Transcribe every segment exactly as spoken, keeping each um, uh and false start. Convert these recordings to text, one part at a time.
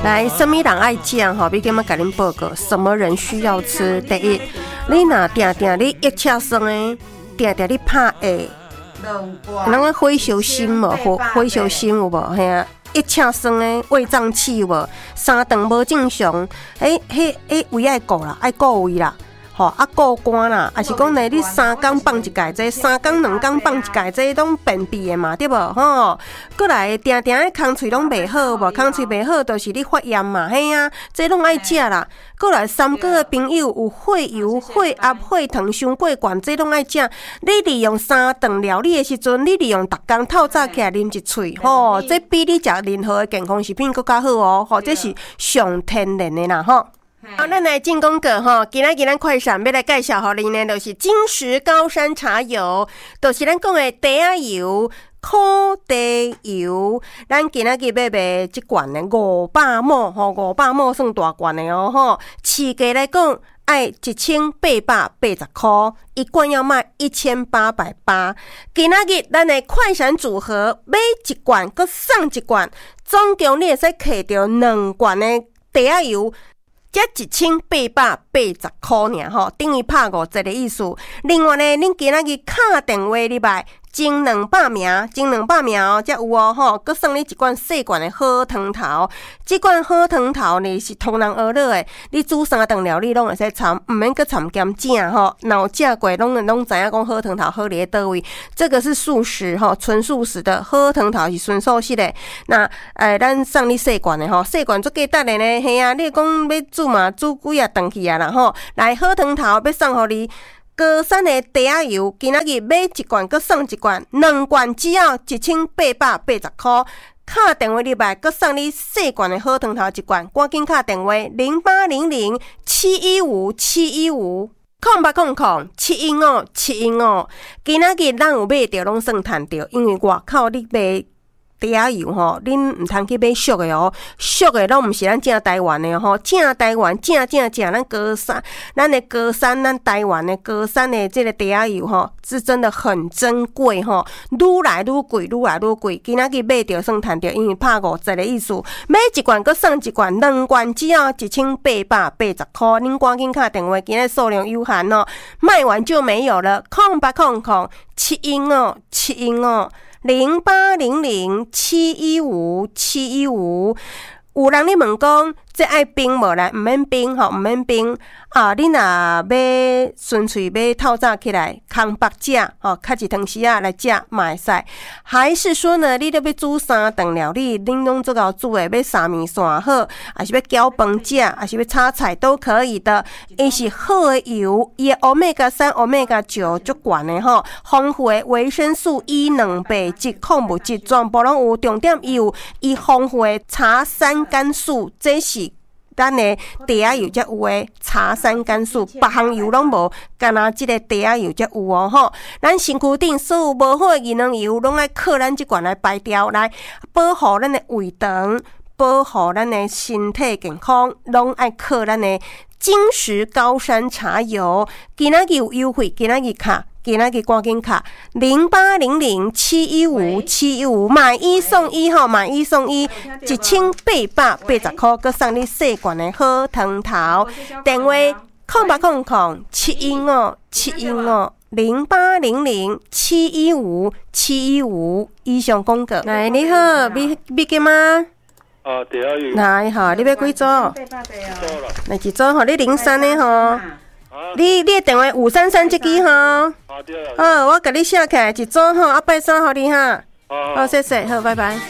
来，什么人爱吃吼？比今仔甲恁报告，什么人需要吃？第一，你若定定你一车酸的，定定你拍下，那个火烧心无？火火烧心有无？嘿啊！一车酸的胃胀气有无？三顿无正常，诶、欸，迄诶胃爱顾啦，爱顾胃啦。吼，啊，顾肝啦，啊是讲呢，你三工放一届，这三工两工放一届，这拢便秘的嘛，对无？吼，过来定定的空喙拢袂好，无空喙袂好，就是你发炎嘛，嘿啊，这拢爱食啦。过来三个的朋友有血油、血压、血糖伤过悬，这拢爱食。你利用三顿料理的时阵，你利用逐工透早起来啉一喙，吼，这比你食任何的健康食品更加好哦，吼，这是上天然的啦，吼。好，咱来进广告吼，今仔日咱快闪要来介绍互你呢，就是金石高山茶油，就是咱讲的茶仔油、苦茶油。咱今仔日要卖即罐的五百亩吼，五百亩算大罐的哦吼。市价来讲，爱一千八百八十块，一罐要卖一千八百八。今仔日咱的快闪组合买一罐，佮送一罐，总共你会使摕到两罐的茶仔油。才一千八百八十块尔吼，等于拍五折的意思。另外呢，恁今仔日敲电话入来，前两百名，前两百名哦，才有哦吼，佮送你一罐细罐的好汤头。这罐好汤头呢是通人学乐的，你煮三顿料理拢会使掺，唔免佮掺咸正吼。若有食过，拢拢知影讲好汤头好伫倒位。这个是素食吼，纯素食的好汤头是纯素食的。那诶，咱送你细罐的吼，细罐足价值的呢，嘿啊，你讲要煮嘛，煮几啊顿去啊啦吼。来好汤头要送互你。高山的茶仔油，今仔日买一罐，佮送一罐，两罐只要一千八百八十块。敲电话入来，佮送你细罐的好汤头一罐，赶紧敲电话零八零零七一五七一五空八空空七一五七一五。今仔日咱有买着，拢算赚着，因为外口你买。茶仔油吼，恁毋通去买俗的哦，俗的拢毋是咱正台湾的吼，正台湾正正正咱高山，咱的高山，咱台湾的高山的这个茶仔油吼，是真的很珍贵吼，愈来愈贵，愈来愈贵。今仔日买着算赚着，因为拍五折的意思，买一罐佮送一罐，两罐只要一千八百八十块。恁赶紧打电话，今日数量有限哦，卖完就没有了。空八空空七一五七一五。零八零零七一五七一五，有人咧问讲，这爱冰无来？毋免冰吼，毋免冰啊！你若要纯粹要透早起来空白食吼，较一汤时啊来食嘛会使。还是说呢，你咧要煮三顿料理，恁拢做够煮诶，要三面线好，还是要搅饭食，还是要炒菜都可以的。伊是好诶油，伊诶欧米伽三、欧米伽九足悬诶吼，丰富诶维生素 E 两倍质、矿物质全部拢有，重点伊有伊丰富诶茶山苷素，这是。咱的茶仔油才有诶，茶山苷素，别项油拢无，干那即个茶仔油才有哦吼。咱身躯顶所有无好诶机能油，拢爱靠咱即罐来排掉，来保护咱的胃肠，保护咱的身体健康，拢爱靠咱的金石高山茶油。今仔日有优惠，今仔日卡。今仔日赶紧卡零八零零七一五七一五，买一送一吼，买一送一，一千八百八十块，佮送你细罐的好汤头。电话空八空空七一五七一五零八零零七一五七一五。以上广告。来，你好，你你干嘛？ 啊，茶仔油。 来哈，你要几组？来一组吼，你零三的吼。你你的电话五三三这支吼，好，我甲你写起来一组吼，啊拜三互你哈，好，谢谢，好，拜拜。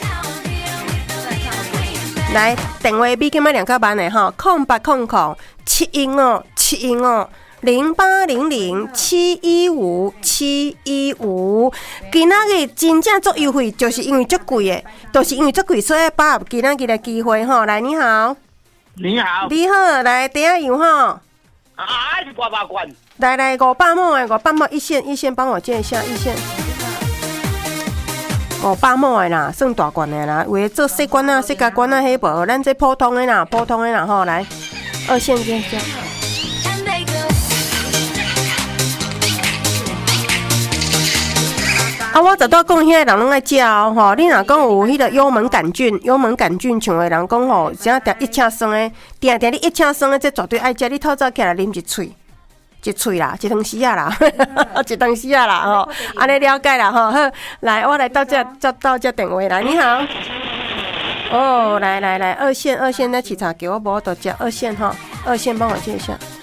来，电话比今仔两个班的吼，空八空空七一五七一五零八零零七一五七一五。今仔日真正足优惠，就是因为足贵的，就是因为足贵，所以把握今仔日的机会吼。来，你好， 你好， 你好，来茶仔油吼。 啊！你五百罐， 来来五百亩的五百亩一线一线，帮我接一下一线。五百亩的啦，算大罐的啦，为做细罐啊、细加罐啊，迄无，咱这普通的啦，普通的啦吼，来二线接一下。 啊，我十多讲遐人拢爱食哦，吼！你若讲有迄个幽门杆菌，幽门杆菌像的人讲吼，啥定一车酸的，定定你一车酸的，这绝对爱食。你透早起来啉一喙，一喙啦，一汤匙啊啦，一汤匙啊啦吼，安尼了解啦吼。好，来，我来到这，接到这电话来，你好。哦，来来来，二线二线那沏茶给我无多接二线哈，二线帮我接一下。